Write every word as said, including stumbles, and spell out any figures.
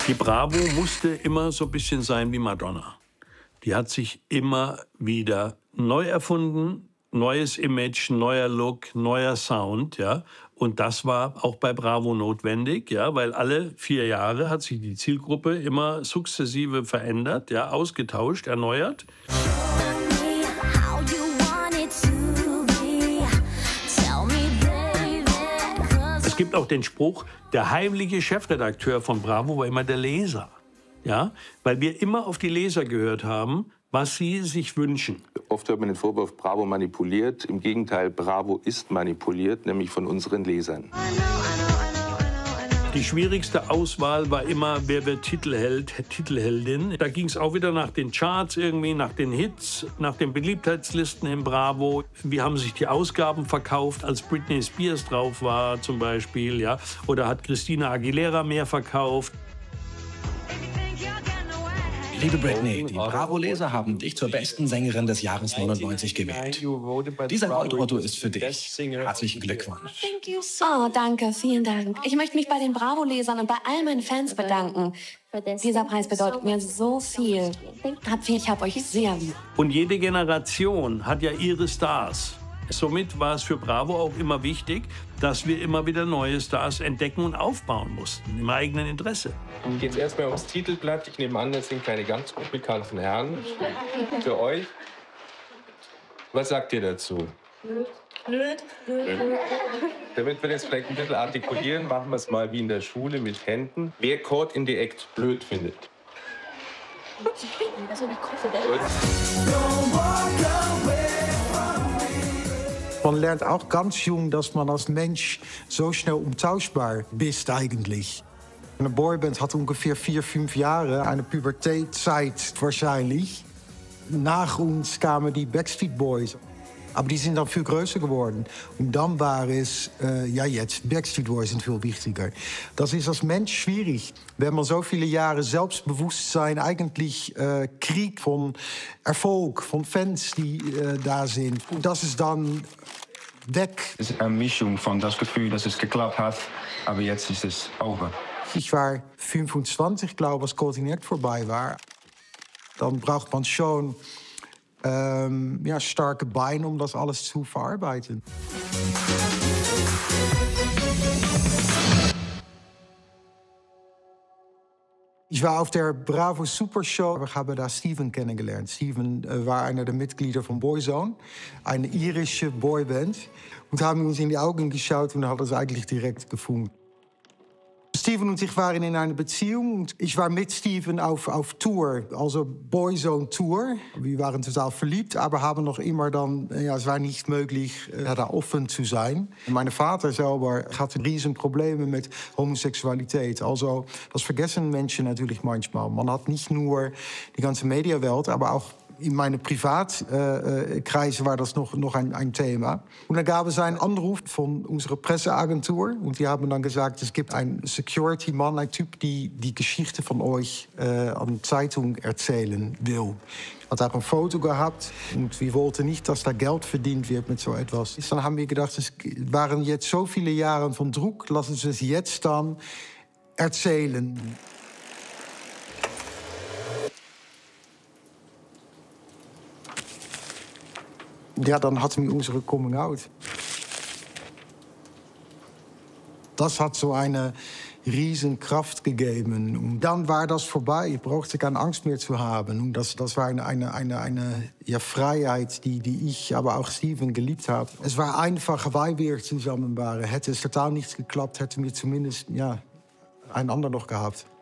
Die Bravo musste immer so ein bisschen sein wie Madonna. Die hat sich immer wieder neu erfunden, neues Image, neuer Look, neuer Sound, ja. Und das war auch bei Bravo notwendig, ja, weil alle vier Jahre hat sich die Zielgruppe immer sukzessive verändert, ja, ausgetauscht, erneuert. Es gibt auch den Spruch, der heimliche Chefredakteur von Bravo war immer der Leser. Ja, weil wir immer auf die Leser gehört haben, was sie sich wünschen. Oft hört man den Vorwurf, Bravo manipuliert. Im Gegenteil, Bravo ist manipuliert, nämlich von unseren Lesern. Die schwierigste Auswahl war immer, wer wird Titelheld, Titelheldin. Da ging es auch wieder nach den Charts irgendwie, nach den Hits, nach den Beliebtheitslisten in Bravo. Wie haben sich die Ausgaben verkauft, als Britney Spears drauf war zum Beispiel, ja? Oder hat Christina Aguilera mehr verkauft? Liebe Britney, die Bravo-Leser haben dich zur besten Sängerin des Jahres neunundneunzig gewählt. Dieser Goldotto ist für dich. Herzlichen Glückwunsch. Oh, danke, vielen Dank. Ich möchte mich bei den Bravo-Lesern und bei all meinen Fans bedanken. Dieser Preis bedeutet mir so viel. Ich hab euch sehr lieb. Und jede Generation hat ja ihre Stars. Somit war es für Bravo auch immer wichtig, dass wir immer wieder neue Stars entdecken und aufbauen mussten, im eigenen Interesse. Jetzt geht's erstmal ums Titelblatt. Ich nehme an, das sind keine ganz bekannten Herren. Für euch. Was sagt ihr dazu? Blöd. Damit wir das vielleicht ein bisschen artikulieren, machen wir es mal wie in der Schule mit Händen. Wer Caught in the Act blöd findet. Man lernt auch ganz jung, dass man als Mensch so schnell umtauschbar bist eigentlich. Eine Boyband hat ungefähr vier, fünf Jahre, eine Pubertätzeit wahrscheinlich. Nach uns kamen die Backstreet Boys. Aber die sind dann viel größer geworden. Und dann war es, äh, ja jetzt, Backstreet Boys sind viel wichtiger. Das ist als Mensch schwierig, wenn man so viele Jahre Selbstbewusstsein eigentlich äh, kriegt von Erfolg, von Fans, die äh, da sind. Und das ist dann weg. Es ist eine Mischung von das Gefühl, dass es geklappt hat, aber jetzt ist es over. Ich war fünfundzwanzig, glaube ich, als Caught in the Act vorbei war. Dann braucht man schon ähm, ja, starke Beine, um das alles zu verarbeiten. Ich war auf der Bravo Super Show. Wir haben da Steven kennengelernt. Steven äh, war einer der Mitglieder von Boyzone, eine irische Boyband. Und haben uns in die Augen geschaut und haben es eigentlich direkt gefunden. Steven und ich waren in einer Beziehung und ich war mit Steven auf, auf Tour, also Boyzone Tour. Wir waren total verliebt, aber haben noch immer dann, ja, es war nicht möglich, da offen zu sein. Mein Vater selber hatte riesen Probleme mit Homosexualität. Also das vergessen Menschen natürlich manchmal. Man hat nicht nur die ganze Mediawelt, aber auch in meinen Privatkreisen war das noch, noch ein, ein Thema. Und dann gab es einen Anruf von unserer Presseagentur. Und die haben dann gesagt, es gibt einen Security-Mann, ein Typ, die die Geschichte von euch äh, an Zeitung erzählen will. Hat auch ein Foto gehabt und wir wollten nicht, dass da Geld verdient wird mit so etwas. Dann haben wir gedacht, es waren jetzt so viele Jahre von Druck, lassen Sie es jetzt dann erzählen. Ja, dann hatten wir unsere Coming Out. Das hat so eine riesen Kraft gegeben. Und dann war das vorbei. Ich brauchte keine Angst mehr zu haben. Und das, das war eine, eine, eine, eine ja, Freiheit, die, die ich, aber auch Steven geliebt habe. Es war einfach, weil wir zusammen waren. Hätte es total nicht geklappt, hätten wir zumindest ja, einander noch gehabt.